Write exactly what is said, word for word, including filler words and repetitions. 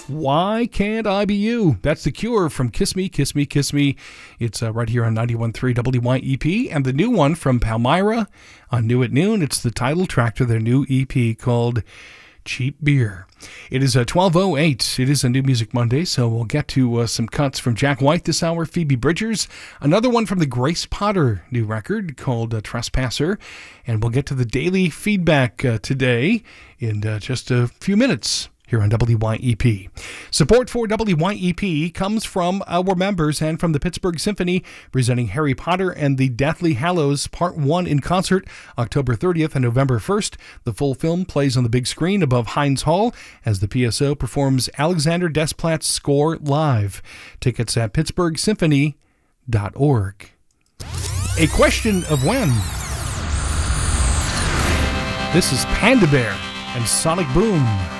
Why Can't I Be You? That's The Cure from Kiss Me, Kiss Me, Kiss Me. It's uh, right here on ninety-one point three W Y E P. And the new one from Palmyra on New at Noon. It's the title track to their new E P called Cheap Beer. It is uh, twelve oh eight. It is a New Music Monday, so we'll get to uh, some cuts from Jack White this hour, Phoebe Bridgers, another one from the Grace Potter new record called uh, Trespasser, and we'll get to the daily feedback uh, today in uh, just a few minutes here on W Y E P. Support for W Y E P comes from our members and from the Pittsburgh Symphony, presenting Harry Potter and the Deathly Hallows Part one in concert October thirtieth and November first. The full film plays on the big screen above Heinz Hall as the P S O performs Alexander Desplat's score live. Tickets at pittsburgh symphony dot org. A question of when. This is Panda Bear and Sonic Boom.